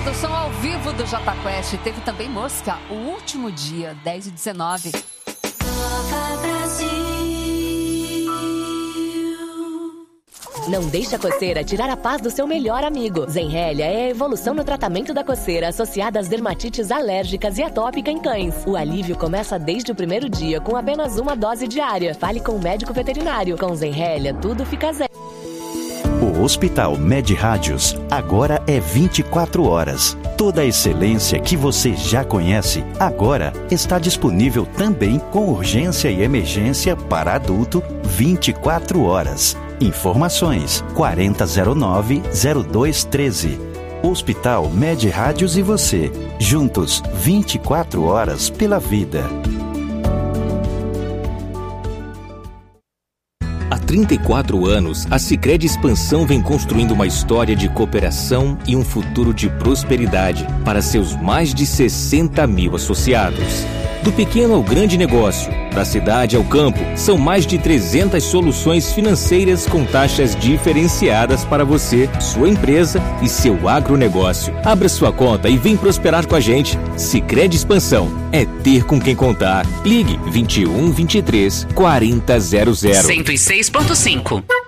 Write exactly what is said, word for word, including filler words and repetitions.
Produção ao vivo do Jota Quest. Teve também Mosca, O Último Dia, dez e dezenove. Não deixe a coceira tirar a paz do seu melhor amigo. Zenrelia é a evolução no tratamento da coceira associada às dermatites alérgicas e atópica em cães. O alívio começa desde o primeiro dia com apenas uma dose diária. Fale com o médico veterinário. Com Zenrelia, tudo fica zero. O Hospital Med Rádios agora é vinte e quatro horas. Toda a excelência que você já conhece agora está disponível também com urgência e emergência para adulto vinte e quatro horas. Informações quarenta zero nove zero dois treze. Hospital Med Rádios e você, juntos vinte e quatro horas pela vida. Há trinta e quatro anos, a Sicredi Expansão vem construindo uma história de cooperação e um futuro de prosperidade para seus mais de sessenta mil associados. Do pequeno ao grande negócio, da cidade ao campo, são mais de trezentas soluções financeiras com taxas diferenciadas para você, sua empresa e seu agronegócio. Abra sua conta e vem prosperar com a gente. Sicredi Expansão é ter com quem contar. Ligue vinte e um, vinte e três, quarenta zero zero. cento e seis ponto cinco.